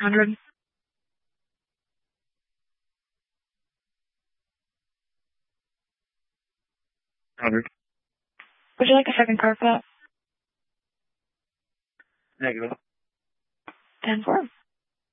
100. Would you like a second card for that? Negative. 10-4.